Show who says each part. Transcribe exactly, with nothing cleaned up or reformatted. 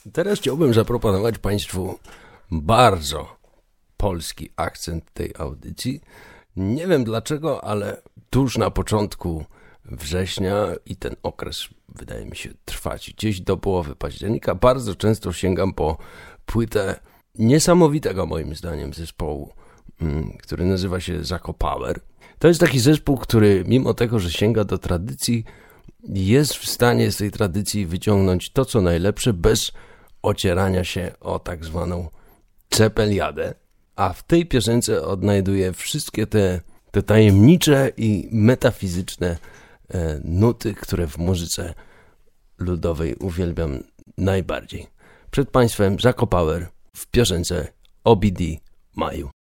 Speaker 1: Teraz chciałbym zaproponować Państwu bardzo polski akcent tej audycji. Nie wiem dlaczego, ale tuż na początku września i ten okres wydaje mi się trwać gdzieś do połowy października. Bardzo często sięgam po płytę niesamowitego moim zdaniem zespołu, który nazywa się Zako Power. To jest taki zespół, który mimo tego, że sięga do tradycji, jest w stanie z tej tradycji wyciągnąć to, co najlepsze, bez ocierania się o tak zwaną cepeliadę. A w tej piosence odnajduję wszystkie te, te tajemnicze i metafizyczne e, nuty, które w muzyce ludowej uwielbiam najbardziej. Przed Państwem Zako Power w piosence O B D Maju.